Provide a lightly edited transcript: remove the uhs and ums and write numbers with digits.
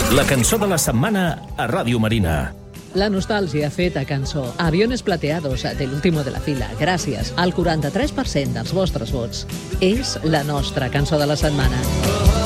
La cançó de la setmana a Ràdio Marina. La nostàlgia feta cançó. Aviones plateados del último de la fila. Gràcies al 43% dels vostres vots. És la nostra cançó de la setmana.